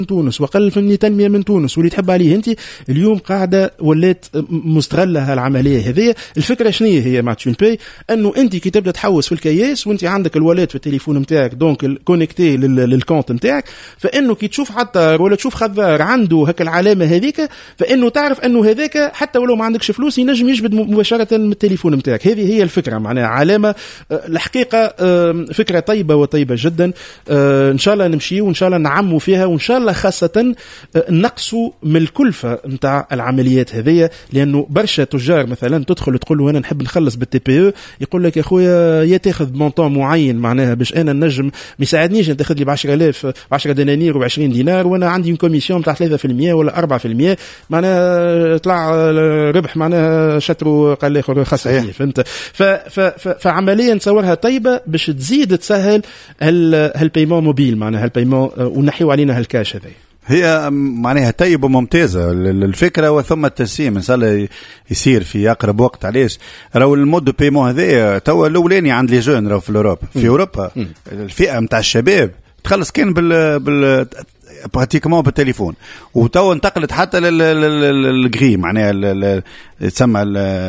تونس وقل فهمني تنميه من تونس واللي تحب عليه انت اليوم قاعده ولات مستغله العمليه هذه. الفكره شنو هي مع تون باي؟ انه انت كي تبدا تحوس في الكياس وانت عندك الولات في التليفون نتاعك دونك كونيكتي للكونت نتاعك، فانه كي تشوف عطار ولا تشوف خضار عنده هك العلامه هذيك فانه تعرف انه هذاك حتى ولو ما عندكش فلوس ينجم يجبد مباشره من التليفون نتاعك. هذه هي الفكره معناها علامه الحقيقه فكره طيبه وطيبه جدا. ان شاء الله نمشي وان شاء الله نعموا فيها وان شاء الله خاصه نقصوا من الكلفه نتاع العمليات هذه، لانه برشا تجار مثلا تدخل تقول له انا نحب نخلص بالتي بي او، يقول لك يا خويا يا تاخذ مونطون معين معناها باش انا نجم ما يساعدنيش تاخذ لي ب 10000 10 دنانير و20 دينار وانا عندي كوميسيون نتاع 3% ولا 4% معناها طلع ربح معناها شتروا قال الاخر خسر. فهمت؟ فعمليا نصورها طيبه باش تزيد تسهل هالبيمون موبيل معناها هالبيمون ونحيو علينا هالكاش هذا. هي معناها طيبة وممتازة الفكرة وثم التسييم إن شاء الله يصير في أقرب وقت. علاش راهو المود دو بيمون هذا توا الأولاني عند لي جون راهو في أوروبا الفئة متاع الشباب تخلص كان بال براتيكمون بالتليفون، وتوا انتقلت حتى للغري معناها تسمى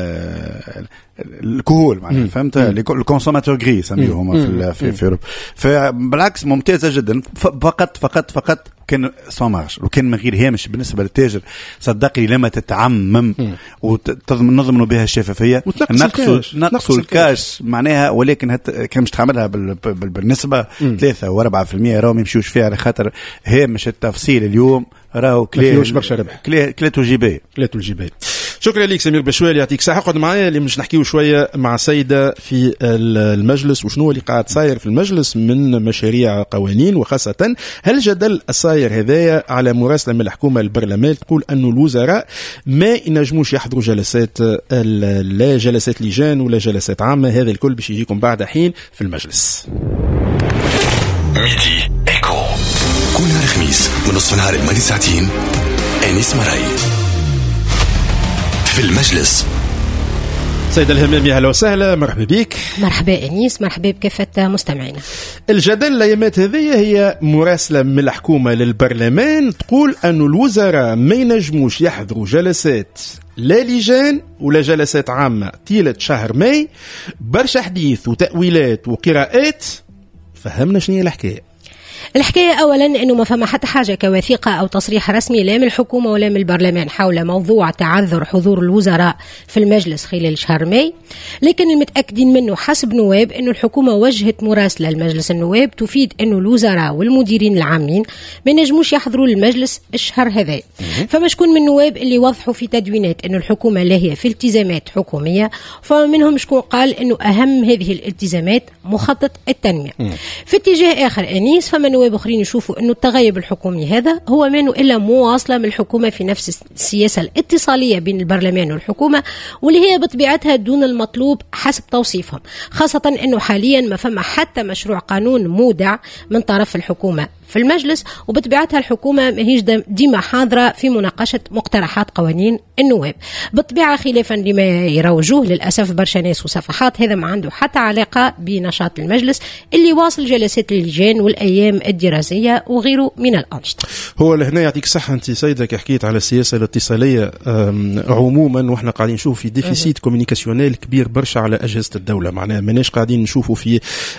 الكهول معناها فهمت الكونسوماتور غري يسميوهم في اوروبا. فبالعكس ممتازه جدا. فقط كان سومارش وكان من غير هامش بالنسبه للتاجر صدقني لما تتعمم ونضمنوا بها الشفافيه نقصوا الكاش معناها، ولكن كان مش تعملها بالنسبه 3 و4% راهم يمشيوش فيها على خاطر هامش التفصيل اليوم راهو كليتو جيبي. شكرا لك سمير بشوالي يعطيك صحة. قعد معايا اللي مش نحكيه شوية مع سيدة في المجلس وشنو اللي قاعد صاير في المجلس من مشاريع قوانين، وخاصة هل جدل الصاير هذايا على مراسلة من الحكومة البرلمان تقول أنه الوزراء ما ينجموش يحضروا جلسات لا جلسات لجان ولا جلسات عامة. هذا الكل باش يجيكم بعد حين في المجلس. ميدي إيكو كل نهار خميس من نصف النهار لمدة ساعتين. أنيس مراي في المجلس. سيدة الهمامي أهلا وسهلا، مرحبا بك. مرحبا أنيس، مرحبا بكافة مستمعينا. الجدل الأيامات هذه هي مراسلة من الحكومة للبرلمان تقول أن الوزراء ما ينجموش يحضروا جلسات لا لجان ولا جلسات عامة طيلة شهر ماي. برشا حديث وتأويلات وقراءات. فهمنا شنو هي الحكاية؟ الحكاية أولا أنه ما فما حتى حاجة كوثيقة أو تصريح رسمي لا من الحكومة ولا من البرلمان حول موضوع تعذر حضور الوزراء في المجلس خلال شهر ماي، لكن المتأكدين منه حسب نواب أنه الحكومة وجهت مراسلة لمجلس النواب تفيد أنه الوزراء والمديرين العامين ما نجموش يحضروا المجلس الشهر هذا. فما شكون من النواب اللي وضحوا في تدوينات أنه الحكومة لا هي في التزامات حكومية، فما منهم شكون قال أنه أهم هذه الالتزامات مخطط التنمية. في اتجاه آخر أنيس فما نواب آخرين يشوفوا أنه التغيب الحكومي هذا هو منه إلا مواصلة من الحكومة في نفس السياسة الاتصالية بين البرلمان والحكومة، واللي هي بطبيعتها دون المطلوب حسب توصيفهم، خاصة أنه حاليا ما فما حتى مشروع قانون مودع من طرف الحكومة في المجلس، وبطبيعتها الحكومة ما هيش ديما حاضرة في مناقشة مقترحات قوانين النواب. بالطبيعة خلافا لما يروجوه للأسف برشا ناس وصفحات، هذا ما عنده حتى علاقة بنشاط المجلس اللي واصل جلسات اللجان والأيام الدراسية وغيره من الأنشطة. هو لهنا يعطيك صحة أنت سيدك حكيت على السياسة الاتصالية عموما، وإحنا قاعدين نشوف في ديفيسيت كوميونيكاسيونيل كبير برشا على أجهزة الدولة، معناها مناش قاعدين نشوفوا في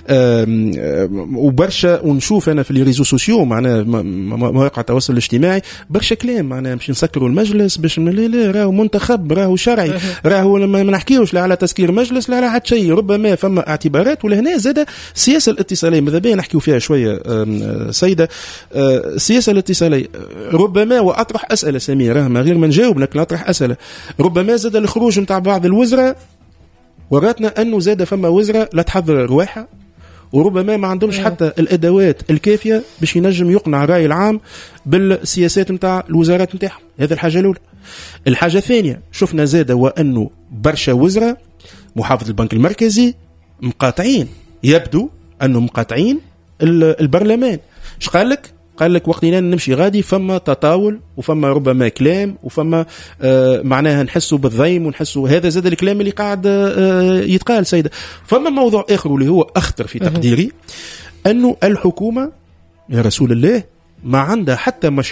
وبرشا ونشوف أنا في الريزو سوسيو معناها مواقع التواصل الاجتماعي برشا كلام معناها باش نسكروا المجلس باش لا راهو منتخب راهو شرعي راهو ما نحكيوش لا على تسكير مجلس لا على حتى شيء. ربما فما اعتبارات ولهنا زاد السياسة الاتصالية ماذا بينا نحكيو فيها شوية سيدة. السياسة الاتصالية ربما وأطرح أسئلة سمير رغم غير ما نجاوب لكن أطرح أسئلة. ربما زاد الخروج متاع بعض الوزراء وراتنا أنه زاد فما وزراء لا تحضر رواحة وربما ما عندهمش حتى الأدوات الكافية باش ينجم يقنع الرأي العام بالسياسات متاع الوزارات متاعهم. هذا الحاجة الأولى. الحاجة الثانية شفنا زادة وأنه برشا وزراء محافظ البنك المركزي مقاطعين، يبدو أنه مقاطعين البرلمان. ايش قال لك وقتنا نمشي غادي فما تطاول وفما ربما كلام وفما معناها نحسوا بالضيم ونحسوا هذا زاد الكلام اللي قاعد يتقال سيدة. فما موضوع آخر اللي هو أخطر في تقديري أنه الحكومة يا رسول الله ما عندها حتى